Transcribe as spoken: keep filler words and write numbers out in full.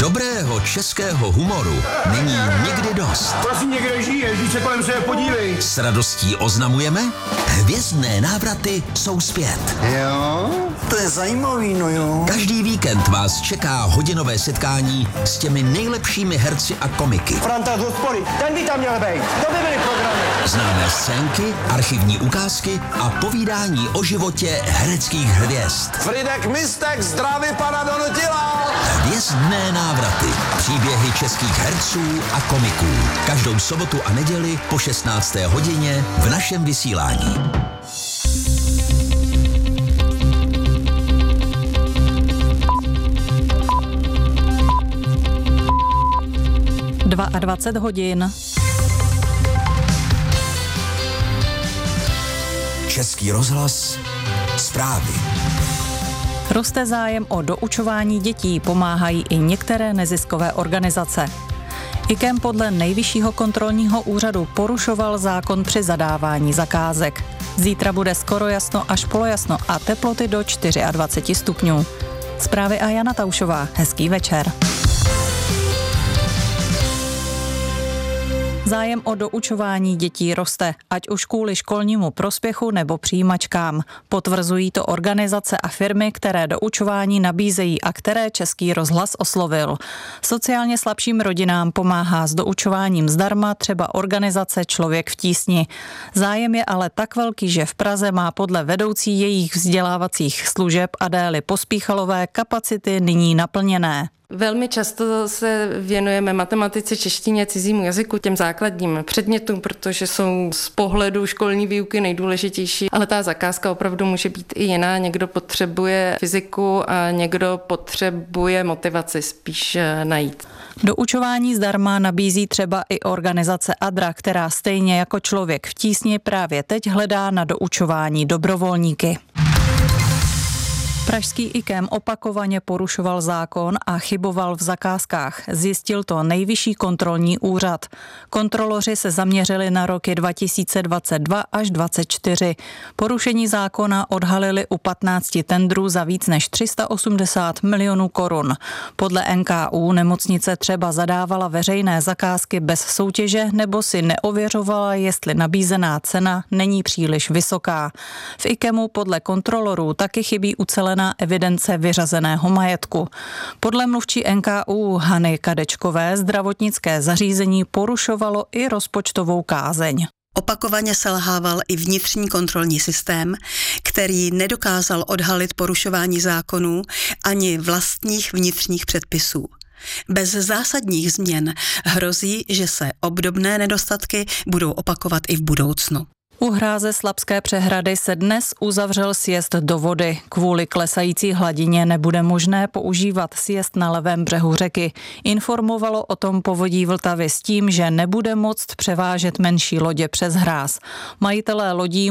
Dobrého českého humoru není nikdy dost. Prosím, někde žiješ, když se kolem sebe podívej. S radostí oznamujeme, hvězdné návraty jsou zpět. Jo, to je zajímavý, no jo. Každý víkend vás čeká hodinové setkání s těmi nejlepšími herci a komiky. Franta z hospody, ten by tam měl být. To by byly programy. Známé scénky, archivní ukázky a povídání o životě hereckých hvězd. Fridek Mistek zdraví pana Donutila. Hvězdné návraty. Příběhy českých herců a komiků. Každou sobotu a neděli po šestnácté hodině v našem vysílání. dvacet dva hodin. Český rozhlas. Zprávy. Roste zájem o doučování dětí, pomáhají i některé neziskové organizace. IKEM podle Nejvyššího kontrolního úřadu porušoval zákon při zadávání zakázek. Zítra bude skoro jasno až polojasno a teploty do dvacet čtyři stupňů. Zprávy a Jana Taušová. Hezký večer. Zájem o doučování dětí roste, ať už kvůli školnímu prospěchu nebo přijímačkám. Potvrzují to organizace a firmy, které doučování nabízejí a které Český rozhlas oslovil. Sociálně slabším rodinám pomáhá s doučováním zdarma třeba organizace Člověk v tísni. Zájem je ale tak velký, že v Praze má podle vedoucí jejich vzdělávacích služeb Adély Pospíchalové kapacity nyní naplněné. Velmi často se věnujeme matematice, češtině, cizímu jazyku, těm základním předmětům, protože jsou z pohledu školní výuky nejdůležitější, ale ta zakázka opravdu může být i jiná. Někdo potřebuje fyziku a někdo potřebuje motivaci spíš najít. Doučování zdarma nabízí třeba i organizace Adra, která stejně jako Člověk v tísni právě teď hledá na doučování dobrovolníky. Pražský IKEM opakovaně porušoval zákon a chyboval v zakázkách. Zjistil to Nejvyšší kontrolní úřad. Kontroloři se zaměřili na roky dva tisíce dvacet dva až dvacet čtyři. Porušení zákona odhalili u patnácti tendrů za víc než tři sta osmdesát milionů korun. Podle N K U nemocnice třeba zadávala veřejné zakázky bez soutěže nebo si neověřovala, jestli nabízená cena není příliš vysoká. V IKEMu podle kontrolorů taky chybí ucelená evidence vyřazeného majetku. Podle mluvčí N K U Hany Kadečkové zdravotnické zařízení porušovalo i rozpočtovou kázeň. Opakovaně selhával i vnitřní kontrolní systém, který nedokázal odhalit porušování zákonů ani vlastních vnitřních předpisů. Bez zásadních změn hrozí, že se obdobné nedostatky budou opakovat i v budoucnu. U hráze Slabské přehrady se dnes uzavřel sjezd do vody. Kvůli klesající hladině nebude možné používat sjezd na levém břehu řeky. Informovalo o tom Povodí Vltavy s tím, že nebude moct převážet menší lodě přes hráz. Majitelé lodí